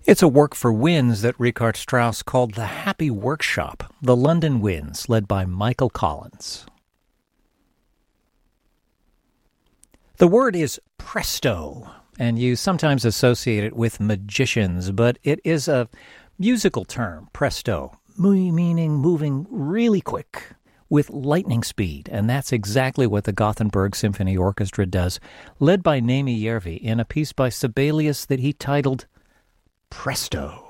It's a work for winds that Richard Strauss called the Happy Workshop, the London Winds, led by Michael Collins. The word is presto, and you sometimes associate it with magicians, but it is a musical term, presto, meaning moving really quick with lightning speed, and that's exactly what the Gothenburg Symphony Orchestra does, led by Neeme Järvi in a piece by Sibelius that he titled Presto.